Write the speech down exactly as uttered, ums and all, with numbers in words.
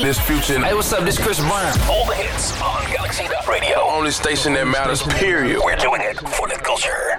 This Future. Hey, what's up? This Chris Brown. All the hits on Galaxy Radio. Only station that matters, period. We're doing it for the culture.